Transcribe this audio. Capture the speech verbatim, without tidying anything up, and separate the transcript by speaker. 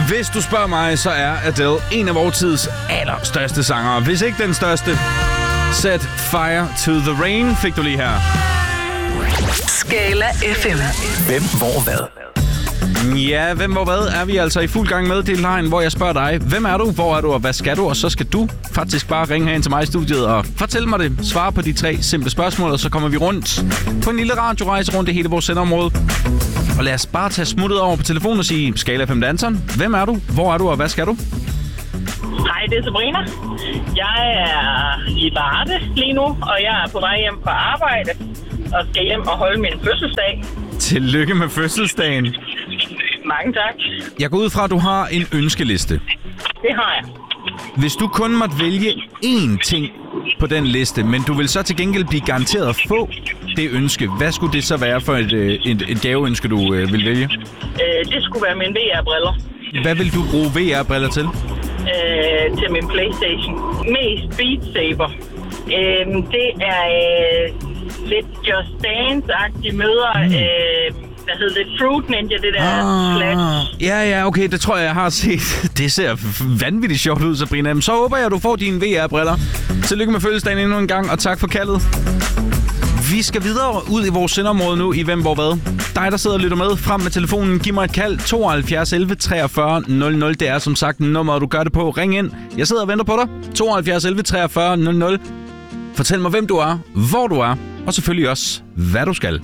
Speaker 1: Hvis du spørger mig, så er Adele en af vores tids allerstørste sangere. Hvis ikke den største. Set Fire to the Rain fik du lige her.
Speaker 2: Skala F M.
Speaker 3: Hvem, hvor, hvad?
Speaker 1: Ja, hvem, hvor, hvad er vi altså i fuld gang med. Det er lejen, hvor jeg spørger dig, hvem er du, hvor er du, og hvad skal du? Og så skal du faktisk bare ringe herind til mig i studiet og fortælle mig det. Svare på de tre simple spørgsmål, og så kommer vi rundt på en lille radiorejse rundt i hele vores sendeområde. Og lad os bare tage smuttet over på telefonen og sige, Skala F M danseren, hvem er du, hvor er du, og hvad skal du?
Speaker 4: Hej, det er Sabrina. Jeg er i Varde lige nu, og jeg er på vej hjem fra arbejde og skal hjem og holde min fødselsdag.
Speaker 1: Tillykke med fødselsdagen.
Speaker 4: Mange tak.
Speaker 1: Jeg går ud fra, at du har en ønskeliste.
Speaker 4: Det har jeg.
Speaker 1: Hvis du kun måtte vælge én ting på den liste, men du vil så til gengæld blive garanteret at få det ønske, hvad skulle det så være for et, et, et gaveønske, du øh, vil vælge?
Speaker 4: Øh, det skulle være mine V R-briller.
Speaker 1: Hvad vil du bruge V R-briller til?
Speaker 4: Øh, til min PlayStation. Mest Beat Saber. Øh, det er øh, lidt Just Dance-agtige møder. Mm. Øh, hvad hedder det? Fruit Ninja, det der
Speaker 1: ah,
Speaker 4: slash.
Speaker 1: Ja, ja, okay, det tror jeg, jeg har set. Det ser vanvittigt sjovt ud, Sabrina. Så håber jeg, at du får dine V R-briller. Tillykke med fødselsdagen endnu en gang, og tak for kaldet. Vi skal videre ud i vores sendeområde nu i Hvem, hvor, hvad. Dig, der sidder og lytter med, frem med telefonen. Giv mig et kald. tooghalvfjerds elleve treogfyrre nul nul. Det er som sagt nummeret, du gør det på. Ring ind. Jeg sidder og venter på dig. tooghalvfjerds elleve treogfyrre nul nul. Fortæl mig, hvem du er, hvor du er, og selvfølgelig også, hvad du skal.